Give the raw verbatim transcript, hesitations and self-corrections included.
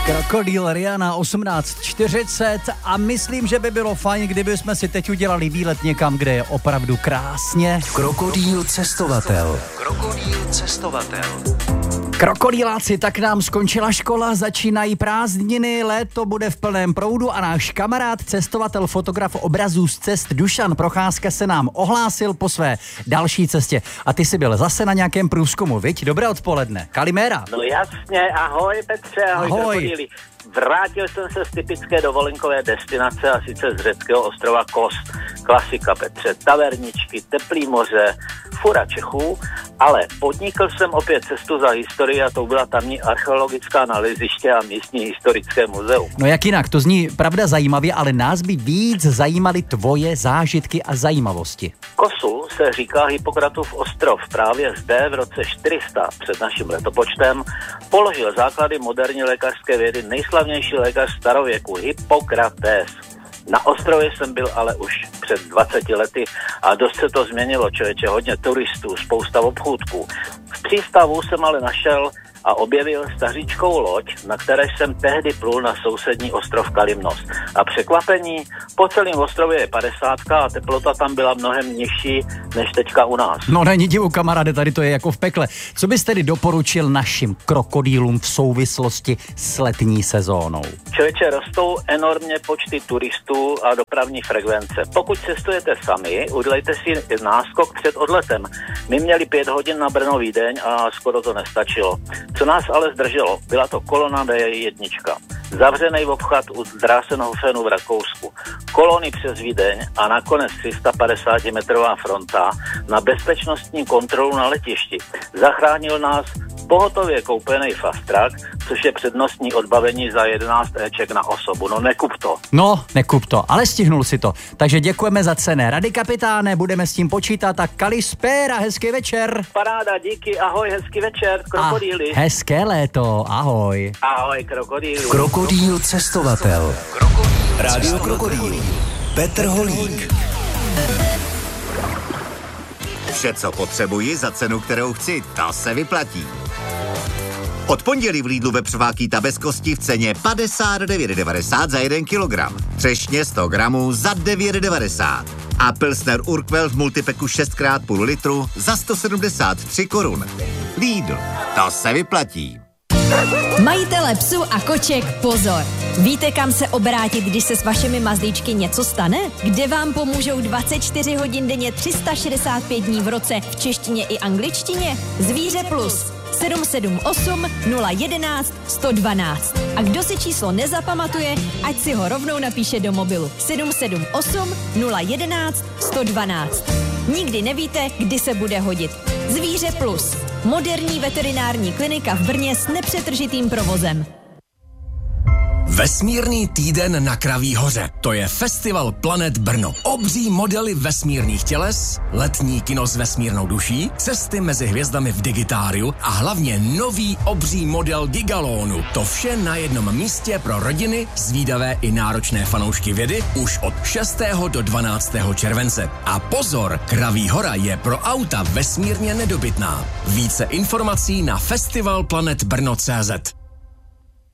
Krokodýl Rihanna osmnáct čtyřicet a myslím, že by bylo fajn, kdyby jsme si teď udělali výlet někam, kde je opravdu krásně. Krokodýl cestovatel. Krokodýl cestovatel. Krokodýláci, tak nám skončila škola, začínají prázdniny, léto bude v plném proudu a náš kamarád, cestovatel, fotograf obrazů z cest Dušan Procházka se nám ohlásil po své další cestě. A ty jsi byl zase na nějakém průzkumu, viď? Dobré odpoledne. Kalimera. No jasně, ahoj Petře, ahoj, ahoj. Krokodýli. Vrátil jsem se z typické dovolenkové destinace a sice z řeckého ostrova Kos. Klasika Petře, taverničky, teplý moře, fura Čechů, ale podnikl jsem opět cestu za historii a to byla tamní archeologická naleziště a místní historické muzeum. No jak jinak, to zní pravda zajímavě, ale nás by víc zajímaly tvoje zážitky a zajímavosti. Kosu se říká Hippokratův ostrov. Právě zde v roce čtyři sta před naším letopočtem položil základy moderní lékařské vědy nejslavnější lékař starověku Hippokrates. Na ostrově jsem byl ale už před dvaceti lety a dost se to změnilo, člověče, hodně turistů, spousta obchůdků. V přístavu jsem ale našel a objevil staříčkou loď, na které jsem tehdy plul na sousední ostrov Kalymnos. A překvapení, po celém ostrově je padesátka a teplota tam byla mnohem nižší než teďka u nás. No není divu, kamaráde, tady to je jako v pekle. Co bys tedy doporučil našim krokodýlům v souvislosti s letní sezónou? Člověče, rostou enormně počty turistů a dopravní frekvence. Pokud cestujete sami, udělejte si náskok před odletem. My měli pět hodin na Brno Vídeň a skoro to nestačilo. Co nás ale zdrželo, byla to kolona D jedna. Zavřený obchod u Drásenhofenu v Rakousku. Kolony přes Vídeň a nakonec tři sta padesátimetrová fronta na bezpečnostní kontrolu na letišti. Zachránil nás pohotově koupený fast track, což je přednostní odbavení za jedenáct éček na osobu. No nekup to. No, nekup to, ale stihnul si to. Takže děkujeme za cenné rady, kapitáne, budeme s tím počítat a kalispéra, hezký večer. Paráda, díky, ahoj, hezký večer, krokodýly. A hezké léto, ahoj. Ahoj, krokodýly. Krokodýl cestovatel. Krokodýl. Rádio Krokodýl. Petr Holík. Vše, co potřebuji za cenu, kterou chci, to se vyplatí. Od pondělí v Lidlu vepřová kýta bez kosti v ceně padesát devět devadesát za jeden kilogram. Třešně sto gramů za devět devadesát. A Pilsner Urquell v multipeku šest krát půl litru za sto sedmdesát tři korun. Lidl, to se vyplatí. Majitele psů a koček, pozor! Víte, kam se obrátit, když se s vašimi mazlíčky něco stane? Kde vám pomůžou dvacet čtyři hodin denně, tři sta šedesát pět dní v roce v češtině i angličtině? Zvíře Plus sedm sedm osm nula jedenáct sto dvanáct. A kdo si číslo nezapamatuje, ať si ho rovnou napíše do mobilu sedm sedm osm nula jedenáct sto dvanáct. Nikdy nevíte, kdy se bude hodit. Zvíře Plus. Moderní veterinární klinika v Brně s nepřetržitým provozem. Vesmírný týden na Kraví hoře. To je Festival Planet Brno. Obří modely vesmírných těles, letní kino s vesmírnou duší, cesty mezi hvězdami v digitáriu a hlavně nový obří model Gigalonu. To vše na jednom místě pro rodiny, zvídavé i náročné fanoušky vědy už od šestého do dvanáctého července. A pozor, Kraví hora je pro auta vesmírně nedobytná. Více informací na festival planet brno tečka cé zet.